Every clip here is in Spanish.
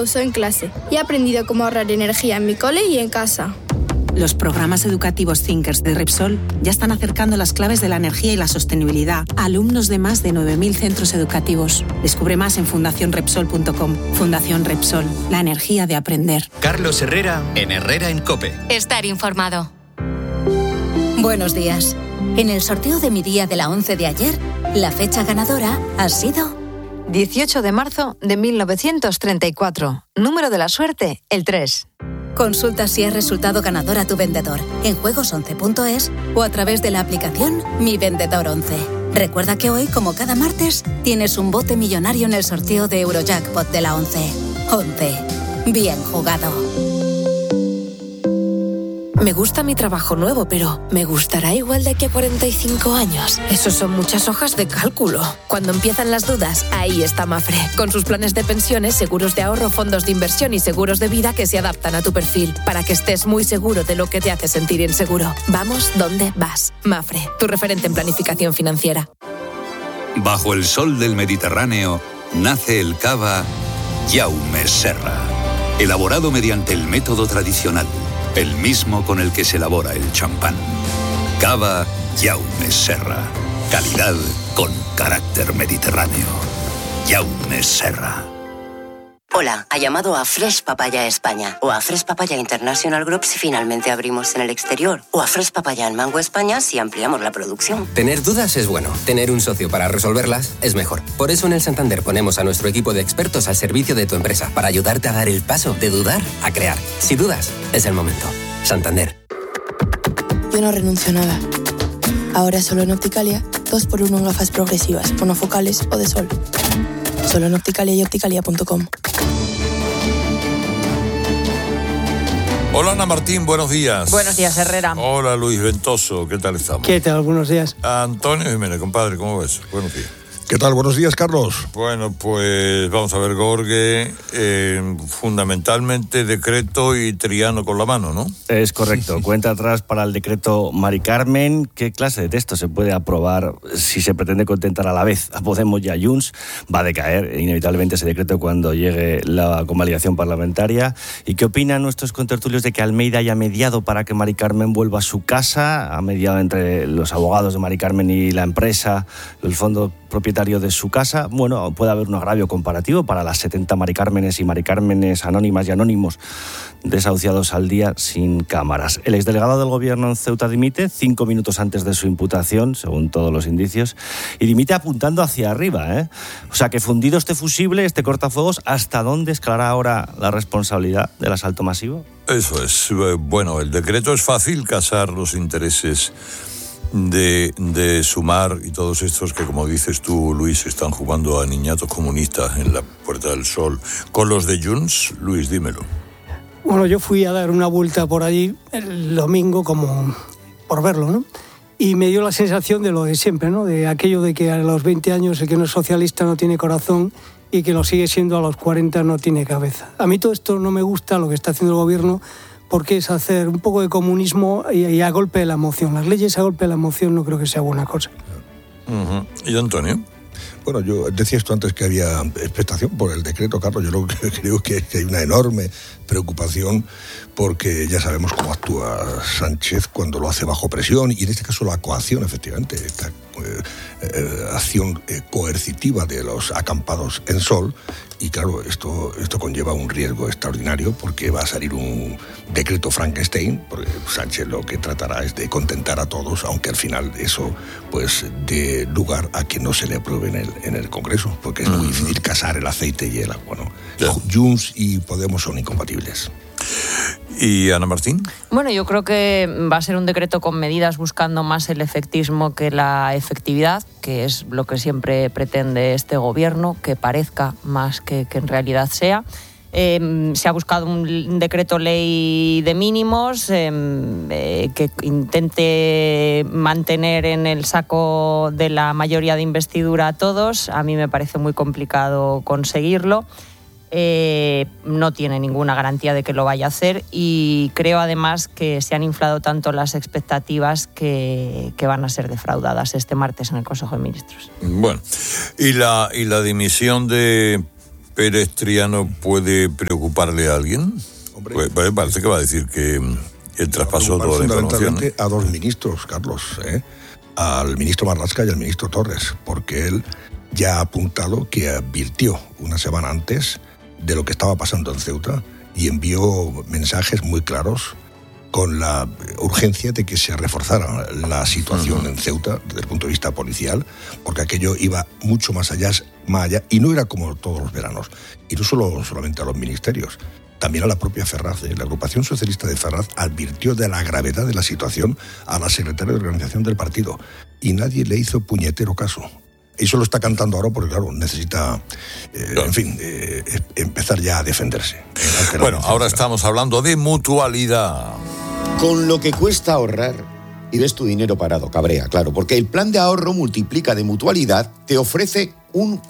lo uso en clase y he aprendido cómo ahorrar energía en mi cole y en casa. Los programas educativos Thinkers de Repsol ya están acercando las claves de la energía y la sostenibilidad a alumnos de más de 9.000 centros educativos. Descubre más en fundacionrepsol.com. Fundación Repsol, la energía de aprender. Carlos Herrera, en Herrera en COPE. Estar informado. Buenos días. En el sorteo de mi día de la 11 de ayer, la fecha ganadora ha sido 18 de marzo de 1934. Número de la suerte, el 3. Consulta si has resultado ganador a tu vendedor en juegos11.es o a través de la aplicación Mi Vendedor 11. Recuerda que hoy, como cada martes, tienes un bote millonario en el sorteo de Eurojackpot de la 11. 11. Bien jugado. Me gusta mi trabajo nuevo, pero ¿me gustará igual de aquí a 45 años? Eso son muchas hojas de cálculo. Cuando empiezan las dudas, ahí está Mapfre. Con sus planes de pensiones, seguros de ahorro, fondos de inversión y seguros de vida que se adaptan a tu perfil, para que estés muy seguro de lo que te hace sentir inseguro. Vamos donde vas. Mapfre, tu referente en planificación financiera. Bajo el sol del Mediterráneo, nace el cava Jaume Serra. Elaborado mediante el método tradicional, el mismo con el que se elabora el champán. Cava Jaume Serra. Calidad con carácter mediterráneo. Jaume Serra. Hola, ha llamado a Fresh Papaya España o a Fresh Papaya International Group si finalmente abrimos en el exterior o a Fresh Papaya en Mango España si ampliamos la producción. Tener dudas es bueno, tener un socio para resolverlas es mejor. Por eso en el Santander ponemos a nuestro equipo de expertos al servicio de tu empresa para ayudarte a dar el paso de dudar a crear. Si dudas, es el momento. Santander. Yo no renuncio a nada. Ahora solo en Opticalia, 2x1 en gafas progresivas, monofocales o de sol. Solo en Opticalia y opticalia.com. Hola Ana Martín, buenos días. Buenos días, Herrera. Hola Luis Ventoso, ¿qué tal estamos? ¿Qué tal? Buenos días. Antonio Jiménez, compadre, ¿cómo ves? Buenos días. ¿Qué tal? Buenos días, Carlos. Bueno, pues vamos a ver, Gorge, fundamentalmente decreto y Triano con la mano, ¿no? Es correcto. Cuenta atrás para el decreto Mari Carmen. ¿Qué clase de texto se puede aprobar si se pretende contentar a la vez a Podemos y a Junts? Va a decaer inevitablemente ese decreto cuando llegue la convalidación parlamentaria. ¿Y qué opinan nuestros contertulios de que Almeida haya mediado para que Mari Carmen vuelva a su casa? Ha mediado entre los abogados de Mari Carmen y la empresa, el fondo propietario de su casa. Bueno, puede haber un agravio comparativo para las 70 Mari Cármenes y Mari Cármenes anónimas y anónimos desahuciados al día sin cámaras. El exdelegado del gobierno en Ceuta dimite 5 minutos antes de su imputación, según todos los indicios, y dimite apuntando hacia arriba, ¿eh? O sea que fundido este fusible, este cortafuegos, ¿hasta dónde escalará ahora la responsabilidad del asalto masivo? Eso es. Bueno, el decreto es fácil, casar los intereses de Sumar y todos estos que, como dices tú, Luis, están jugando a niñatos comunistas en la Puerta del Sol. Con los de Junts, Luis, dímelo. Bueno, yo fui a dar una vuelta por allí el domingo como por verlo, ¿no? Y me dio la sensación de lo de siempre, ¿no? De aquello de que a los 20 años el que no es socialista no tiene corazón y que lo sigue siendo a los 40 no tiene cabeza. A mí todo esto no me gusta, lo que está haciendo el gobierno, porque es hacer un poco de comunismo y a golpe de la emoción. Las leyes a golpe de la emoción no creo que sea buena cosa. Uh-huh. ¿Y Antonio? Bueno, yo decía esto antes que había expectación por el decreto, Carlos. Yo creo que hay una enorme preocupación porque ya sabemos cómo actúa Sánchez cuando lo hace bajo presión y en este caso la coacción, efectivamente, esta acción coercitiva de los acampados en Sol. Y claro, esto conlleva un riesgo extraordinario porque va a salir un decreto Frankenstein, porque Sánchez lo que tratará es de contentar a todos, aunque al final eso pues dé lugar a que no se le apruebe en el Congreso, porque es muy difícil casar el aceite y el agua, ¿no? Junts y Podemos son incompatibles. ¿Y Ana Martín? Bueno, yo creo que va a ser un decreto con medidas buscando más el efectismo que la efectividad, que es lo que siempre pretende este gobierno, que parezca más que en realidad sea. Se ha buscado un decreto ley de mínimos que intente mantener en el saco de la mayoría de investidura a todos. A mí me parece muy complicado conseguirlo. No tiene ninguna garantía de que lo vaya a hacer y creo además que se han inflado tanto las expectativas que van a ser defraudadas este martes en el Consejo de Ministros. Bueno, y la dimisión de Pérez Triano puede preocuparle a alguien? Pues parece que va a decir que el traspaso toda la información, ¿no? A dos ministros, Carlos, al ministro Marlaska y al ministro Torres, porque él ya ha apuntado que advirtió una semana antes de lo que estaba pasando en Ceuta y envió mensajes muy claros con la urgencia de que se reforzara la situación en Ceuta desde el punto de vista policial, porque aquello iba mucho más allá, y no era como todos los veranos, y no solamente a los ministerios, también a la propia Ferraz. La agrupación socialista de Ferraz advirtió de la gravedad de la situación a la secretaria de organización del partido, y nadie le hizo puñetero caso. Eso lo está cantando ahora porque, claro, necesita, empezar ya a defenderse. Bueno, ahora estamos hablando de mutualidad. Con lo que cuesta ahorrar y ves tu dinero parado, cabrea, claro, porque el plan de ahorro Multiplica de Mutualidad te ofrece un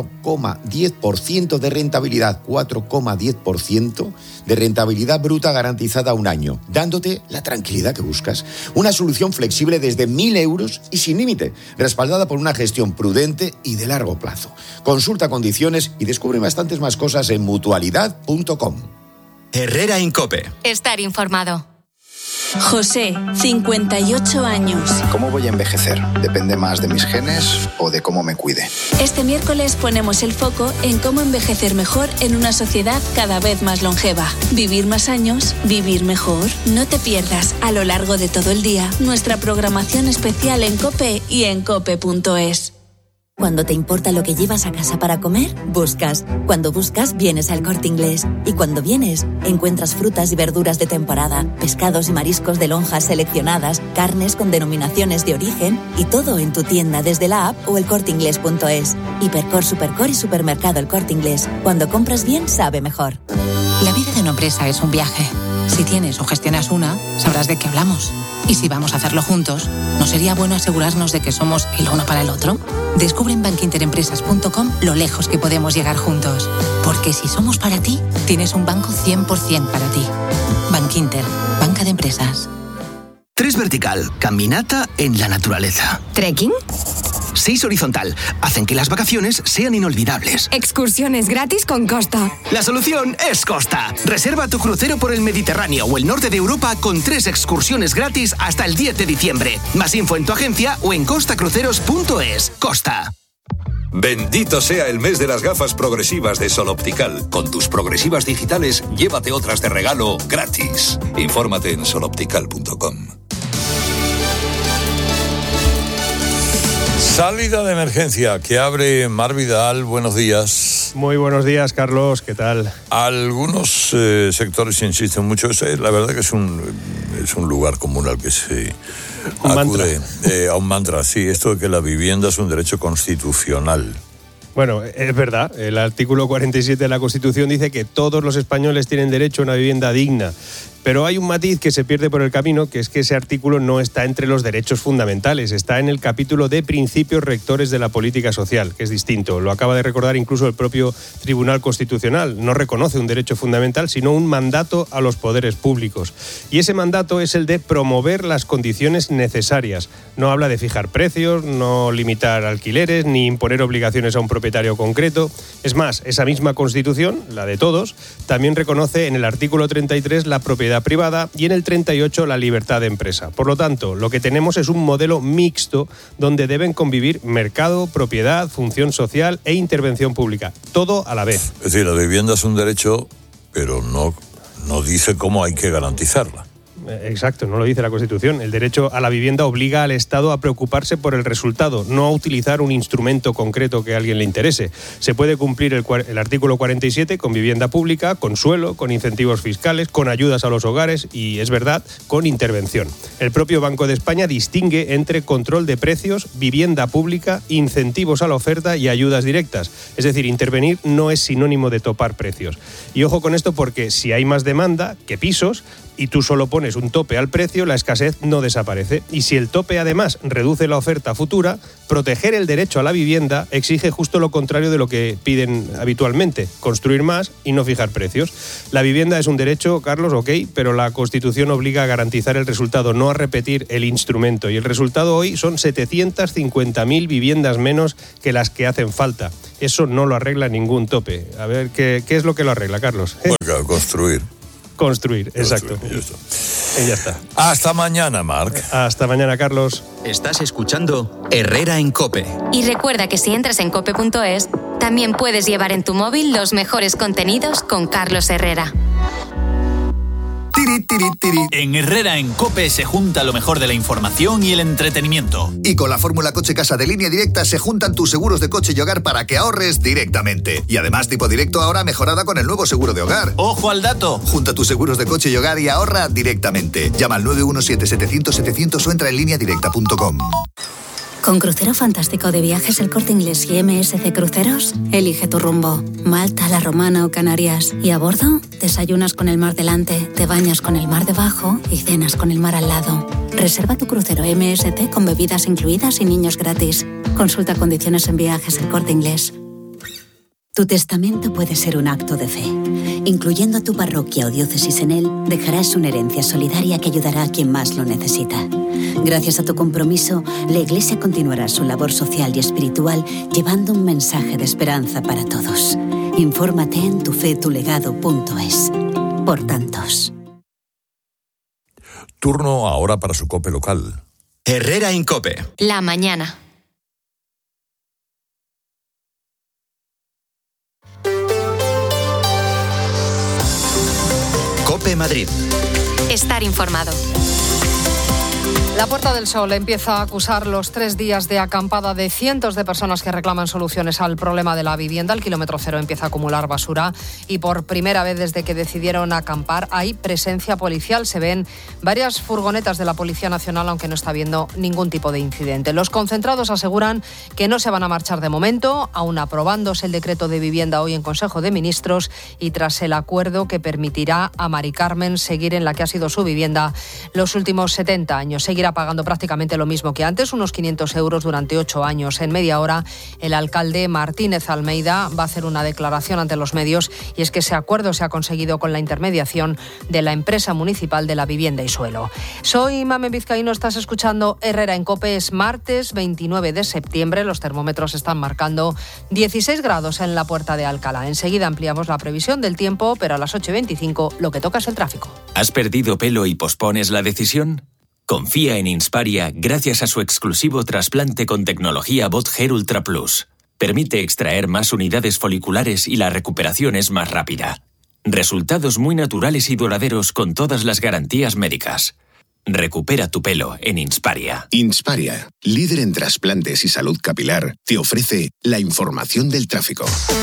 4,10% de rentabilidad, 4,10% de rentabilidad bruta garantizada a un año, dándote la tranquilidad que buscas. Una solución flexible desde 1.000 euros y sin límite, respaldada por una gestión prudente y de largo plazo. Consulta condiciones y descubre bastantes más cosas en mutualidad.com. Herrera en COPE. Estar informado. José, 58 años. ¿Cómo voy a envejecer? ¿Depende más de mis genes o de cómo me cuide? Este miércoles ponemos el foco en cómo envejecer mejor en una sociedad cada vez más longeva. Vivir más años, vivir mejor. No te pierdas a lo largo de todo el día nuestra programación especial en COPE y en cope.es. Cuando te importa lo que llevas a casa para comer, buscas. Cuando buscas, vienes al Corte Inglés. Y cuando vienes, encuentras frutas y verduras de temporada, pescados y mariscos de lonjas seleccionadas, carnes con denominaciones de origen y todo en tu tienda desde la app o elcorteinglés.es. Hipercor, Supercor y Supermercado El Corte Inglés. Cuando compras bien, sabe mejor. La vida de una empresa es un viaje. Si tienes o gestionas una, sabrás de qué hablamos. Y si vamos a hacerlo juntos, ¿no sería bueno asegurarnos de que somos el uno para el otro? Descubre en bankinterempresas.com lo lejos que podemos llegar juntos. Porque si somos para ti, tienes un banco 100% para ti. Bankinter, banca de empresas. 3 vertical, caminata en la naturaleza. ¿Trekking? 6 horizontal, hacen que las vacaciones sean inolvidables. Excursiones gratis con Costa. La solución es Costa. Reserva tu crucero por el Mediterráneo o el norte de Europa con 3 excursiones gratis hasta el 10 de diciembre. Más info en tu agencia o en costacruceros.es. Costa. Bendito sea el mes de las gafas progresivas de Sol Optical. Con tus progresivas digitales, llévate otras de regalo gratis. Infórmate en soloptical.com. Salida de emergencia que abre Mar Vidal. Buenos días. Muy buenos días, Carlos. ¿Qué tal? Algunos sectores insisten mucho. La verdad que es un lugar común al que se acude a un mantra. Sí, esto de que la vivienda es un derecho constitucional. Bueno, es verdad. El artículo 47 de la Constitución dice que todos los españoles tienen derecho a una vivienda digna. Pero hay un matiz que se pierde por el camino, que es que ese artículo no está entre los derechos fundamentales, está en el capítulo de principios rectores de la política social, que es distinto. Lo acaba de recordar incluso el propio Tribunal Constitucional. No reconoce un derecho fundamental, sino un mandato a los poderes públicos. Y ese mandato es el de promover las condiciones necesarias. No habla de fijar precios, no limitar alquileres, ni imponer obligaciones a un propietario concreto. Es más, esa misma Constitución, la de todos, también reconoce en el artículo 33 la propiedad privada y en el 38 la libertad de empresa. Por lo tanto, lo que tenemos es un modelo mixto donde deben convivir mercado, propiedad, función social e intervención pública. Todo a la vez. Es decir, la vivienda es un derecho, pero no dice cómo hay que garantizarla. Exacto, no lo dice la Constitución. El derecho a la vivienda obliga al Estado a preocuparse por el resultado, no a utilizar un instrumento concreto que a alguien le interese. Se puede cumplir el artículo 47 con vivienda pública, con suelo, con incentivos fiscales, con ayudas a los hogares y, es verdad, con intervención. El propio Banco de España distingue entre control de precios, vivienda pública, incentivos a la oferta y ayudas directas. Es decir, intervenir no es sinónimo de topar precios. Y ojo con esto porque si hay más demanda que pisos, y tú solo pones un tope al precio, la escasez no desaparece. Y si el tope además reduce la oferta futura, proteger el derecho a la vivienda exige justo lo contrario de lo que piden habitualmente, construir más y no fijar precios. La vivienda es un derecho, Carlos, ok, pero la Constitución obliga a garantizar el resultado, no a repetir el instrumento. Y el resultado hoy son 750.000 viviendas menos que las que hacen falta. Eso no lo arregla ningún tope. A ver, ¿qué es lo que lo arregla, Carlos? Bueno, construir, exacto. Y ya está. Hasta mañana, Marc. Hasta mañana, Carlos. Estás escuchando Herrera en COPE. Y recuerda que si entras en cope.es, también puedes llevar en tu móvil los mejores contenidos con Carlos Herrera. En Herrera en COPE se junta lo mejor de la información y el entretenimiento. Y con la fórmula Coche Casa de Línea Directa se juntan tus seguros de coche y hogar para que ahorres directamente. Y además tipo directo ahora mejorada con el nuevo seguro de hogar. ¡Ojo al dato! Junta tus seguros de coche y hogar y ahorra directamente. Llama al 917-700-700 o entra en lineadirecta.com. Con Crucero Fantástico de Viajes El Corte Inglés y MSC Cruceros, elige tu rumbo. Malta, La Romana o Canarias. Y a bordo, desayunas con el mar delante, te bañas con el mar debajo y cenas con el mar al lado. Reserva tu crucero MSC con bebidas incluidas y niños gratis. Consulta condiciones en Viajes El Corte Inglés. Tu testamento puede ser un acto de fe. Incluyendo tu parroquia o diócesis en él, dejarás una herencia solidaria que ayudará a quien más lo necesita. Gracias a tu compromiso, la Iglesia continuará su labor social y espiritual llevando un mensaje de esperanza para todos. Infórmate en tufetulegado.es. Por tantos. Turno ahora para su COPE local. Herrera en COPE. La mañana. COPE Madrid. Estar informado. La Puerta del Sol empieza a acusar los 3 días de acampada de cientos de personas que reclaman soluciones al problema de la vivienda. El kilómetro cero empieza a acumular basura y por primera vez desde que decidieron acampar hay presencia policial. Se ven varias furgonetas de la Policía Nacional, aunque no está habiendo ningún tipo de incidente. Los concentrados aseguran que no se van a marchar de momento, aún aprobándose el decreto de vivienda hoy en Consejo de Ministros y tras el acuerdo que permitirá a Mari Carmen seguir en la que ha sido su vivienda los últimos 70 años. Seguirá pagando prácticamente lo mismo que antes, unos 500 euros durante 8 años. En media hora, el alcalde Martínez Almeida va a hacer una declaración ante los medios y es que ese acuerdo se ha conseguido con la intermediación de la empresa municipal de la vivienda y suelo. Soy Mamen Vizcaíno, estás escuchando Herrera en COPE. Es martes 29 de septiembre, los termómetros están marcando 16 grados en la Puerta de Alcalá. Enseguida ampliamos la previsión del tiempo, pero a las 8:25 lo que toca es el tráfico. ¿Has perdido pelo y pospones la decisión? Confía en Insparia gracias a su exclusivo trasplante con tecnología Bot Hair Ultra Plus. Permite extraer más unidades foliculares y la recuperación es más rápida. Resultados muy naturales y duraderos con todas las garantías médicas. Recupera tu pelo en Insparia. Insparia, líder en trasplantes y salud capilar, te ofrece la información del tráfico.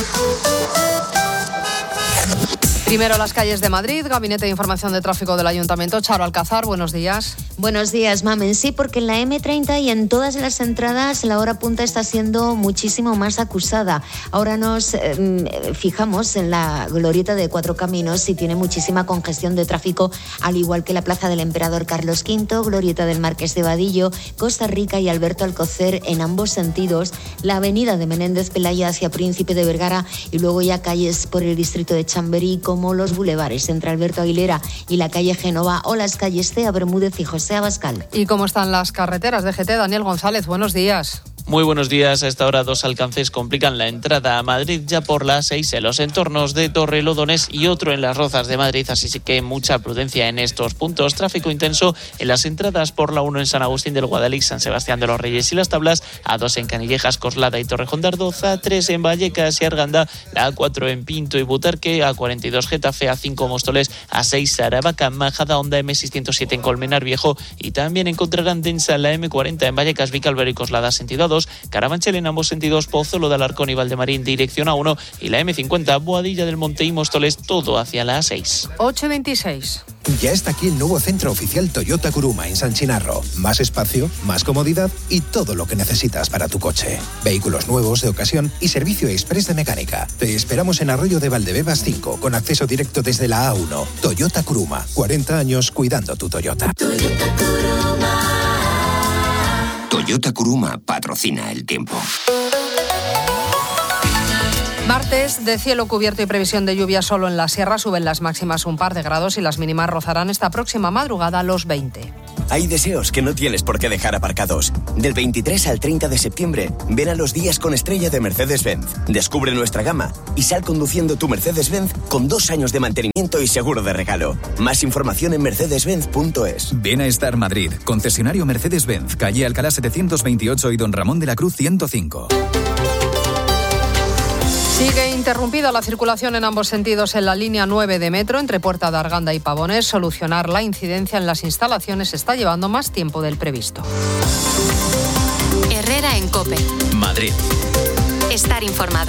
Primero las calles de Madrid, Gabinete de Información de Tráfico del Ayuntamiento. Charo Alcázar, buenos días. Buenos días, Mamen. Sí, porque en la M30 y en todas las entradas la hora punta está siendo muchísimo más acusada. Ahora nos fijamos en la glorieta de Cuatro Caminos y tiene muchísima congestión de tráfico, al igual que la Plaza del Emperador Carlos V, glorieta del Marqués de Vadillo, Costa Rica y Alberto Alcocer en ambos sentidos, la avenida de Menéndez Pelaya hacia Príncipe de Vergara y luego ya calles por el distrito de Chamberí, como los bulevares entre Alberto Aguilera y la calle Génova o las calles Cea Bermúdez y José Abascal. ¿Y cómo están las carreteras de GT? Daniel González, buenos días. Muy buenos días. A esta hora 2 alcances complican la entrada a Madrid ya por la 6 en los entornos de Torrelodones y otro en las Rozas de Madrid, así que mucha prudencia en estos puntos. Tráfico intenso en las entradas por la 1 en San Agustín del Guadalix, San Sebastián de los Reyes y Las Tablas, A2 en Canillejas, Coslada y Torrejón de Ardoz, A3 en Vallecas y Arganda, la A4 en Pinto y Butarque, A42 Getafe, A5 Móstoles, A6 Aravaca, Majada Honda, M607 en Colmenar Viejo y también encontrarán densa la M40 en Vallecas, Vicálvaro y Coslada sentido A2, Carabanchel en ambos sentidos, Pozuelo de Alarcón y Valdemarín dirección A1 y la M50 Boadilla del Monte y Móstoles todo hacia la A6. 8:26. Ya está aquí el nuevo centro oficial Toyota Kuruma en San Chinarro. Más espacio, más comodidad y todo lo que necesitas para tu coche. Vehículos nuevos, de ocasión y servicio express de mecánica. Te esperamos en Arroyo de Valdebebas 5, con acceso directo desde la A1. Toyota Kuruma, 40 años cuidando tu Toyota. Toyota Kuruma patrocina el tiempo. Martes de cielo cubierto y previsión de lluvia solo en la sierra. Suben las máximas un par de grados y las mínimas rozarán esta próxima madrugada los 20. Hay deseos que no tienes por qué dejar aparcados. Del 23 al 30 de septiembre, ven a los días con estrella de Mercedes-Benz. Descubre nuestra gama y sal conduciendo tu Mercedes-Benz con 2 años de mantenimiento y seguro de regalo. Más información en mercedes-benz.es. Ven a Star Madrid, concesionario Mercedes-Benz, calle Alcalá 728 y Don Ramón de la Cruz 105. Sigue interrumpida la circulación en ambos sentidos en la línea 9 de metro entre Puerta de Arganda y Pavones. Solucionar la incidencia en las instalaciones está llevando más tiempo del previsto. Herrera en COPE. Madrid. Estar informado.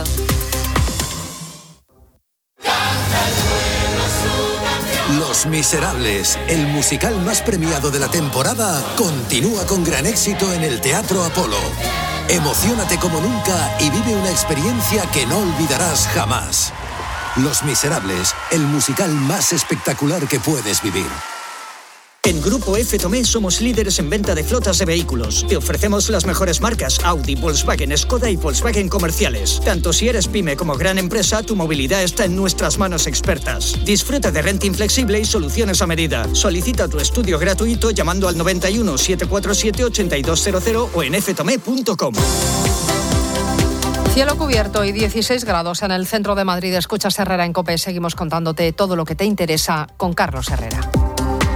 Los Miserables, el musical más premiado de la temporada, continúa con gran éxito en el Teatro Apolo. Emociónate como nunca y vive una experiencia que no olvidarás jamás. Los Miserables, el musical más espectacular que puedes vivir. En Grupo F Tomé somos líderes en venta de flotas de vehículos. Te ofrecemos las mejores marcas Audi, Volkswagen, Skoda y Volkswagen comerciales. Tanto si eres pyme como gran empresa, tu movilidad está en nuestras manos expertas. Disfruta de renting flexible y soluciones a medida. Solicita tu estudio gratuito llamando al 91 747 8200 o en ftome.com. Cielo cubierto y 16 grados en el centro de Madrid. Escuchas Herrera en COPE. Seguimos contándote todo lo que te interesa con Carlos Herrera.